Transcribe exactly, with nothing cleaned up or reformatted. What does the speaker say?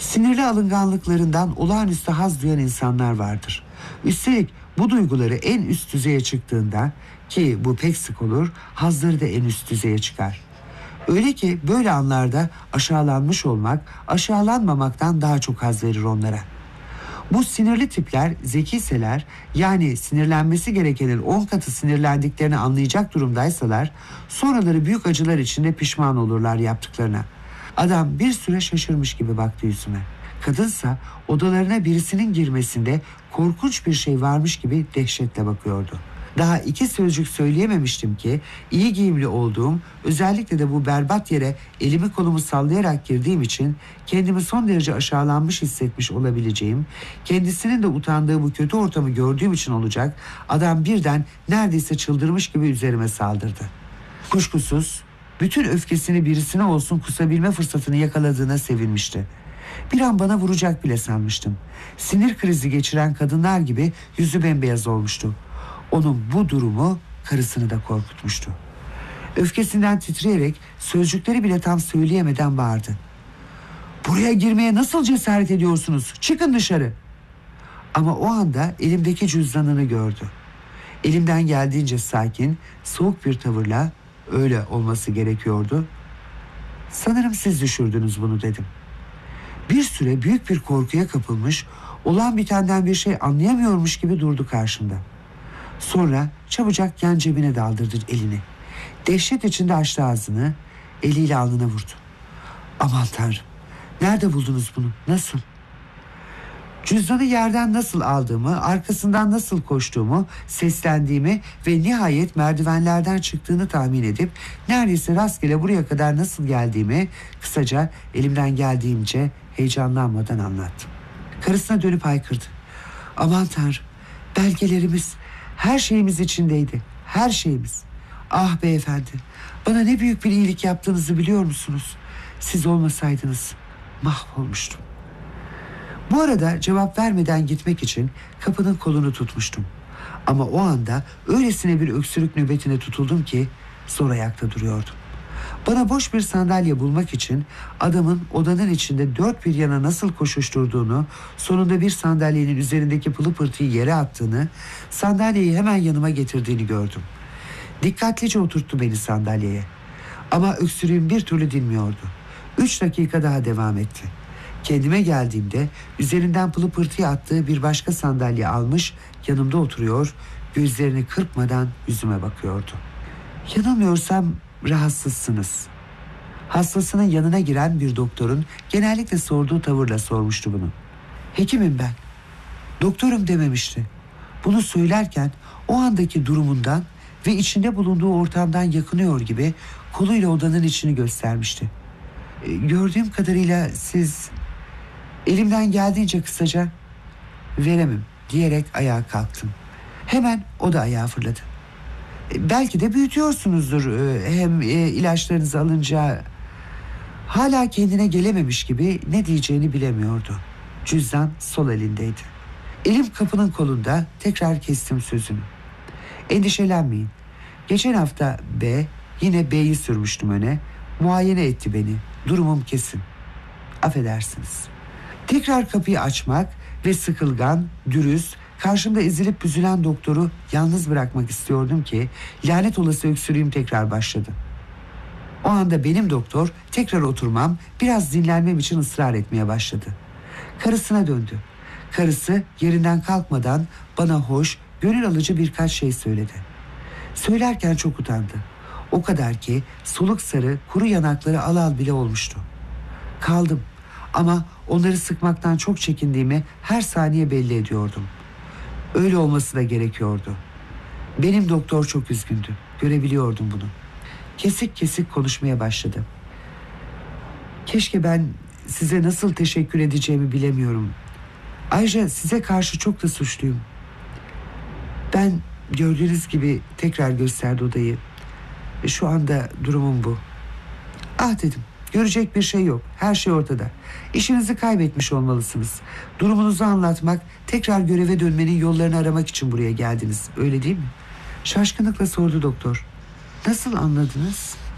Sinirli alınganlıklarından olağanüstü haz duyan insanlar vardır. Üstelik bu duyguları en üst düzeye çıktığında, ki bu pek sık olur, hazları da en üst düzeye çıkar. Öyle ki böyle anlarda aşağılanmış olmak, aşağılanmamaktan daha çok haz verir onlara. Bu sinirli tipler zekiseler, yani sinirlenmesi gerekenin on katı sinirlendiklerini anlayacak durumdaysalar, sonraları büyük acılar içinde pişman olurlar yaptıklarına. Adam bir süre şaşırmış gibi baktı yüzüme. Kadınsa odalarına birisinin girmesinde korkunç bir şey varmış gibi dehşetle bakıyordu. Daha iki sözcük söyleyememiştim ki iyi giyimli olduğum, özellikle de bu berbat yere elimi kolumu sallayarak girdiğim için kendimi son derece aşağılanmış hissetmiş olabileceğim, kendisinin de utandığı bu kötü ortamı gördüğüm için olacak, adam birden neredeyse çıldırmış gibi üzerime saldırdı. Kuşkusuz bütün öfkesini birisine olsun kusabilme fırsatını yakaladığına sevinmişti. Bir an bana vuracak bile sanmıştım. Sinir krizi geçiren kadınlar gibi yüzü bembeyaz olmuştu. Onun bu durumu karısını da korkutmuştu. Öfkesinden titreyerek sözcükleri bile tam söyleyemeden bağırdı. "Buraya girmeye nasıl cesaret ediyorsunuz? Çıkın dışarı!" Ama o anda elimdeki cüzdanını gördü. Elimden geldiğince sakin, soğuk bir tavırla, "Öyle olması gerekiyordu. Sanırım siz düşürdünüz bunu," dedim. Bir süre büyük bir korkuya kapılmış, olan bitenden bir şey anlayamıyormuş gibi durdu karşımda. Sonra çabucak yan cebine daldırdı elini. Dehşet içinde açtı ağzını, eliyle alnına vurdu. "Aman Tanrım, nerede buldunuz bunu, nasıl?" Cüzdanı yerden nasıl aldığımı, arkasından nasıl koştuğumu, seslendiğimi ve nihayet merdivenlerden çıktığını tahmin edip neredeyse rastgele buraya kadar nasıl geldiğimi kısaca elimden geldiğince heyecanlanmadan anlattım. Karısına dönüp haykırdı. "Aman Tanrım, belgelerimiz, her şeyimiz içindeydi, her şeyimiz. Ah beyefendi, bana ne büyük bir iyilik yaptığınızı biliyor musunuz? Siz olmasaydınız mahvolmuştum." Bu arada cevap vermeden gitmek için kapının kolunu tutmuştum. Ama o anda öylesine bir öksürük nöbetine tutuldum ki zor ayakta duruyordum. Bana boş bir sandalye bulmak için adamın odanın içinde dört bir yana nasıl koşuşturduğunu, sonunda bir sandalyenin üzerindeki pılı pırtıyı yere attığını, sandalyeyi hemen yanıma getirdiğini gördüm. Dikkatlice oturttu beni sandalyeye. Ama öksürüğüm bir türlü dinmiyordu. Üç dakika daha devam etti. Kendime geldiğimde üzerinden pılı pırtıyı attığı bir başka sandalye almış, yanımda oturuyor, gözlerini kırpmadan yüzüme bakıyordu. "Yanılmıyorsam rahatsızsınız." Hastasının yanına giren bir doktorun genellikle sorduğu tavırla sormuştu bunu. "Hekimim ben." "Doktorum," dememişti. Bunu söylerken o andaki durumundan ve içinde bulunduğu ortamdan yakınıyor gibi koluyla odanın içini göstermişti. E, "Gördüğüm kadarıyla siz..." Elimden geldiğince kısaca "Veremem," diyerek ayağa kalktım. Hemen o da ayağa fırladı. E, "Belki de büyütüyorsunuzdur, e, hem e, ilaçlarınızı alınca..." Hala kendine gelememiş gibi ne diyeceğini bilemiyordu. Cüzdan sol elindeydi. Elim kapının kolunda, tekrar kestim sözünü. "Endişelenmeyin. Geçen hafta B, yine B'yi sürmüştüm öne. Muayene etti beni. Durumum kesin. Affedersiniz." Tekrar kapıyı açmak ve sıkılgan, dürüst, karşımda ezilip büzülen doktoru yalnız bırakmak istiyordum ki lanet olası öksürüğüm tekrar başladı. O anda benim doktor tekrar oturmam, biraz dinlenmem için ısrar etmeye başladı. Karısına döndü. Karısı yerinden kalkmadan bana hoş, gönül alıcı birkaç şey söyledi. Söylerken çok utandı. O kadar ki soluk sarı, kuru yanakları al al bile olmuştu. Kaldım ama onları sıkmaktan çok çekindiğimi her saniye belli ediyordum. Öyle olması da gerekiyordu. Benim doktor çok üzgündü. Görebiliyordum bunu. Kesik kesik konuşmaya başladı. "Keşke ben size nasıl teşekkür edeceğimi bilemiyorum. Ayrıca size karşı çok da suçluyum. Ben gördüğünüz gibi," tekrar gösterdi odayı. "Şu anda durumum bu." "Ah," dedim. "Görecek bir şey yok. Her şey ortada. İşinizi kaybetmiş olmalısınız. Durumunuzu anlatmak, tekrar göreve dönmenin yollarını aramak için buraya geldiniz. Öyle değil mi?" Şaşkınlıkla sordu doktor. "Nasıl anladınız?"